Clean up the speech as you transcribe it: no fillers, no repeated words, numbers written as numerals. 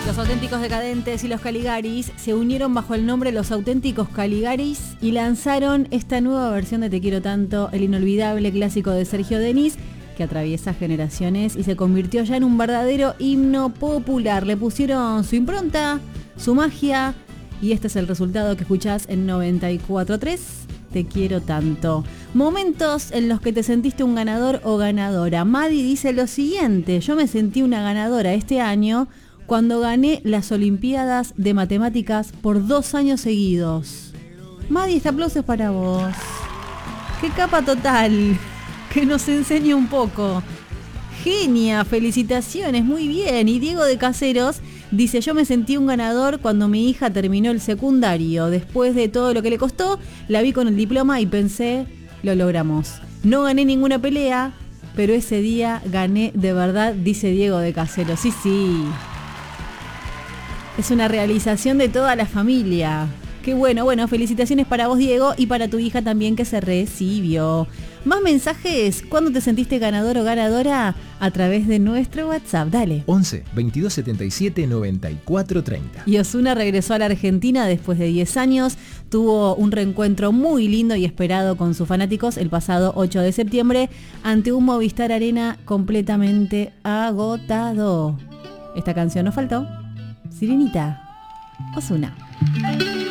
Los Auténticos Decadentes y los Caligaris se unieron bajo el nombre Los Auténticos Caligaris y lanzaron esta nueva versión de Te Quiero Tanto, el inolvidable clásico de Sergio Denis, que atraviesa generaciones y se convirtió ya en un verdadero himno popular. Le pusieron su impronta, su magia, y este es el resultado que escuchás en 94.3. Te quiero tanto. Momentos en los que te sentiste un ganador o ganadora. Madi dice lo siguiente: yo me sentí una ganadora este año cuando gané las Olimpiadas de Matemáticas por 2 años seguidos. Madi, este aplauso es para vos. ¡Qué capa total! Que nos enseñe un poco. Genia, felicitaciones, muy bien. Y Diego de Caseros dice: yo me sentí un ganador cuando mi hija terminó el secundario. Después de todo lo que le costó, la vi con el diploma y pensé, lo logramos. No gané ninguna pelea, pero ese día gané de verdad, dice Diego de Caseros. Sí, sí. Es una realización de toda la familia. Qué bueno, bueno, felicitaciones para vos, Diego, y para tu hija también, que se recibió. Más mensajes, ¿cuándo te sentiste ganador o ganadora? A través de nuestro WhatsApp, dale. 11 22 77 94 30. Y Ozuna regresó a la Argentina después de 10 años. Tuvo un reencuentro muy lindo y esperado con sus fanáticos el pasado 8 de septiembre ante un Movistar Arena completamente agotado. Esta canción nos faltó. Sirenita, Ozuna.